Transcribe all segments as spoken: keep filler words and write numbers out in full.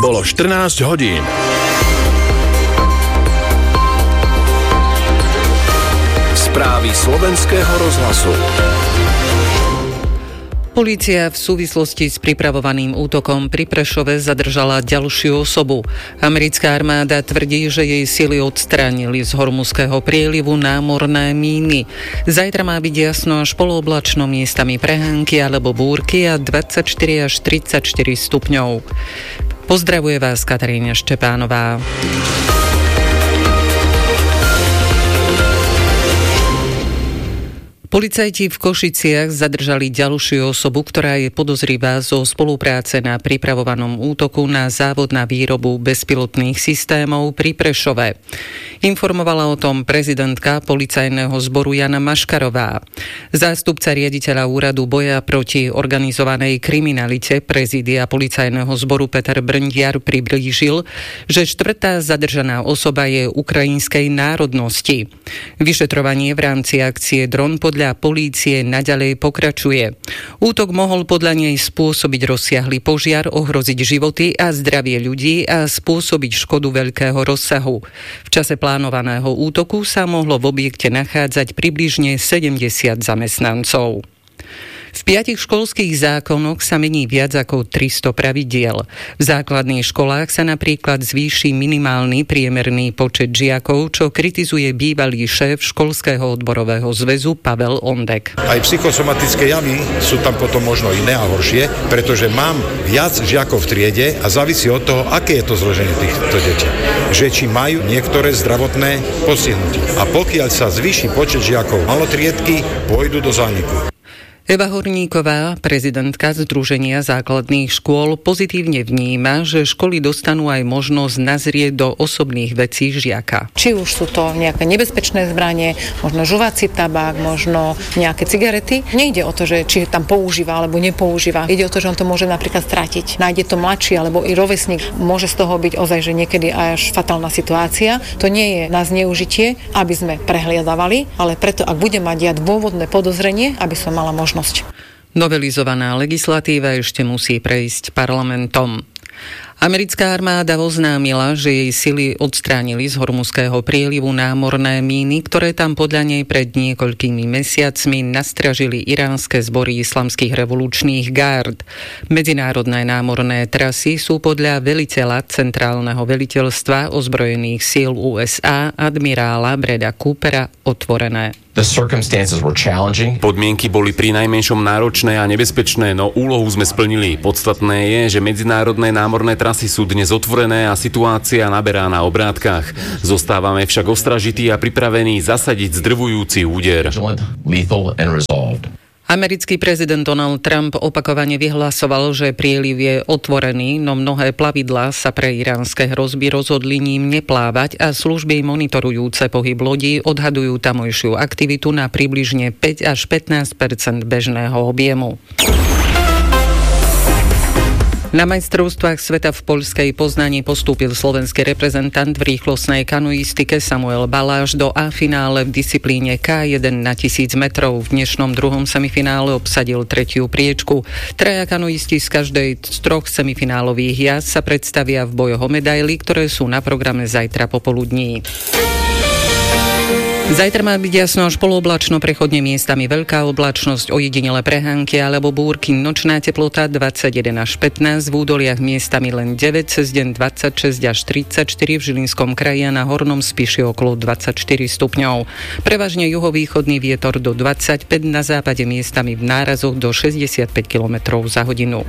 Bolo štrnásť hodín. Správy slovenského rozhlasu. Polícia v súvislosti s pripravovaným útokom pri Prešove zadržala ďalšiu osobu. Americká armáda tvrdí, že jej sily odstránili z Hormuzského prielivu námorné míny. Zajtra má byť jasno až polooblačno, miestami prehánky alebo búrky a dvadsaťštyri až tridsaťštyri stupňov. Pozdravuje vás Katarína Štepánová. Policajti v Košiciach zadržali ďalšiu osobu, ktorá je podozrivá zo spolupráce na pripravovanom útoku na závod na výrobu bezpilotných systémov pri Prešove. Informovala o tom prezidentka policajného zboru Jana Maškarová. Zástupca riaditeľa úradu boja proti organizovanej kriminalite prezídia policajného zboru Peter Brndiar priblížil, že štvrtá zadržaná osoba je ukrajinskej národnosti. Vyšetrovanie v rámci akcie Dron podľa polície naďalej pokračuje. Útok mohol podľa nej spôsobiť rozsiahly požiar, ohroziť životy a zdravie ľudí a spôsobiť škodu veľkého rozsahu. V čase plánovaného útoku sa mohlo v objekte nachádzať približne sedemdesiat zamestnancov. V piatich školských zákonoch sa mení viac ako tristo pravidiel. V základných školách sa napríklad zvýši minimálny priemerný počet žiakov, čo kritizuje bývalý šéf školského odborového zväzu Pavel Ondek. Aj psychosomatické javy sú tam potom možno iné a horšie, pretože mám viac žiakov v triede a závisí od toho, aké je to zloženie týchto detí. Že či majú niektoré zdravotné postihnutie. A pokiaľ sa zvýši počet žiakov malotriedky, pôjdu do zániku. Eva Horníková, prezidentka Združenia základných škôl, pozitívne vníma, že školy dostanú aj možnosť nazrieť do osobných vecí žiaka. Či už sú to nejaké nebezpečné zbranie, možno žuvací tabák, možno nejaké cigarety. Nejde o to, že či tam používa alebo nepoužíva. Ide o to, že on to môže napríklad stratiť. Nájde to mladší alebo i rovesník. Môže z toho byť ozaj, že niekedy až fatálna situácia. To nie je na zneužitie, aby sme prehliadavali, ale preto, ak bude mať ja dôvodné podozrenie, aby som mala možnosť. Novelizovaná legislatíva ešte musí prejsť parlamentom. Americká armáda oznámila, že jej sily odstránili z Hormuzského prielivu námorné míny, ktoré tam podľa nej pred niekoľkými mesiacmi nastražili iránske zbory islamských revolučných gárd. Medzinárodné námorné trasy sú podľa veliteľa Centrálneho veliteľstva ozbrojených síl ú es á admirála Breda Coopera otvorené. Podmienky boli pri najmenšom náročné a nebezpečné, no úlohu sme splnili. Podstatné je, že medzinárodné námorné trasy sú dnes otvorené a situácia naberá na obrátkach. Zostávame však ostražití a pripravení zasadiť zdrvujúci úder. Americký prezident Donald Trump opakovane vyhlasoval, že prieliv je otvorený, no mnohé plavidlá sa pre iránske hrozby rozhodli ním neplávať a služby monitorujúce pohyb lodí odhadujú tamojšiu aktivitu na približne päť až pätnásť percent bežného objemu. Na majstrovstvách sveta v poľskej Poznani postúpil slovenský reprezentant v rýchlostnej kanuistike Samuel Baláš do A-finále v disciplíne ká jeden na tisíc metrov. V dnešnom druhom semifinále obsadil tretiu priečku. Traja kanuisti z každej z troch semifinálových jazd sa predstavia v bojoch o medaily, ktoré sú na programe zajtra popoludní. Zajtra má byť jasno až polooblačno, prechodne miestami veľká oblačnosť, ojedinele prehánky alebo búrky, nočná teplota dvadsaťjeden až pätnásť, v údoliach miestami len deväť, cez deň dvadsaťšesť až tridsaťštyri, v Žilinskom kraji a na Hornom Spiši okolo dvadsaťštyri stupňov. Prevažne juhovýchodný vietor do dvadsaťpäť, na západe miestami v nárazoch do šesťdesiatpäť kilometrov za hodinu.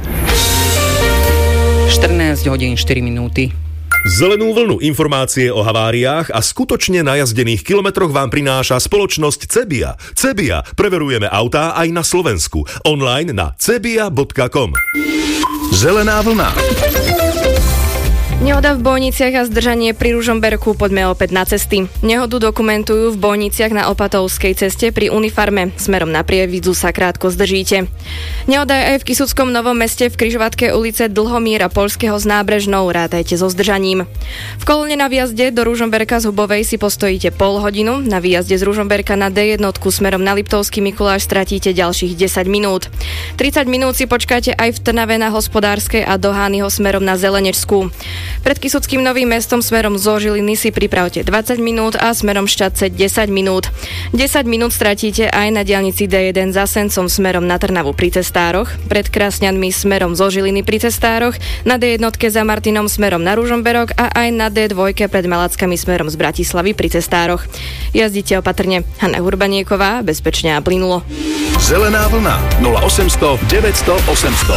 štrnásť hodín štyri minúty. Zelenú vlnu, informácie o haváriách a skutočne najazdených kilometroch vám prináša spoločnosť Cebia. Cebia, preverujeme autá aj na Slovensku. Online na cebia bodka com. Zelená vlna. Nehoda v Bojniciach a zdržanie pri Ružomberku, poďme opäť na cesty. Nehodu dokumentujú v Bojniciach na Opatovskej ceste pri Unifarme. Smerom na Prievidzu sa krátko zdržíte. Nehoda je aj v Kysuckom Novom Meste v križovatke ulice Dlhomíra Poľského s Nábrežnou. Rátajte so zdržaním. V kolóne na výjazde do Ružomberka z Hubovej si postojíte pol hodinu. Na výjazde z Ružomberka na dé jedna smerom na Liptovský Mikuláš stratíte ďalších desať minút. tridsať minút si počkáte aj v Trnave na Hospodárskej a do Hányho smerom na Zelenečskú. Pred Kysuckým Novým Mestom smerom zo Žiliny si pripravte dvadsať minút a smerom Šťadce desať minút. desať minút stratíte aj na diaľnici dé jeden za Sencom smerom na Trnavu pri Cestároch, pred Krasňanmi smerom zo Žiliny pri Cestároch, na dé jedna za Martinom smerom na Ružomberok a aj na dé dva pred Malackami smerom z Bratislavy pri Cestároch. Jazdite opatrne. Hanna Urbanieková, bezpečne a plynulo. Zelená vlna nula osemsto deväťsto osemsto.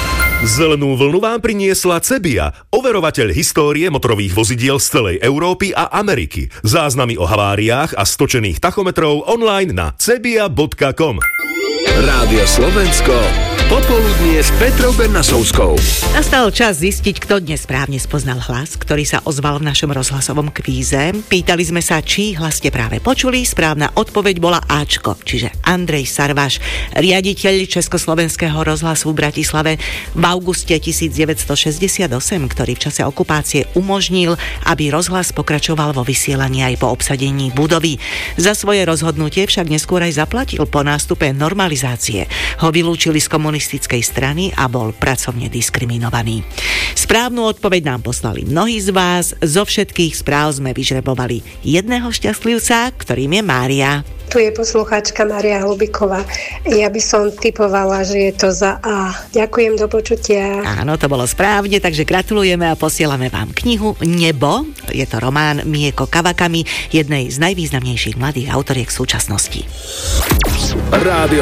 Zelenú vlnu vám priniesla Cebia, overovateľ histórie motorových vozidiel z celej Európy a Ameriky. Záznamy o haváriách a stočených tachometrov online na cebia bodka com. Rádio Slovensko, popoludnie s Petrou Bernasovskou. Nastal čas zistiť, kto dnes správne spoznal hlas, ktorý sa ozval v našom rozhlasovom kvíze. Pýtali sme sa, či hlas ste práve počuli. Správna odpoveď bola Ačko, čiže Andrej Sarvaš, riaditeľ Československého rozhlasu v Bratislave v auguste devätnásťstošesťdesiatosem, ktorý v čase okupácie umožnil, aby rozhlas pokračoval vo vysielaní aj po obsadení budovy. Za svoje rozhodnutie však neskôr aj zaplatil. Po nástupe normalizácie ho vylúčili z komunistickej strany a bol pracovne diskriminovaný. Správnu odpoveď nám poslali mnohí z vás. Zo všetkých správ sme vyžrebovali jedného šťastlivca, ktorým je Mária. Tu je poslucháčka Mária Hlubiková. Ja by som tipovala, že je to za A. Ďakujem, do počutia. Áno, to bolo správne, takže gratulujeme a posielame vám knihu Nebo. Je to román Mieko Kawakami, jednej z najvýznamnejších mladých autoriek súčasnosti. Rádio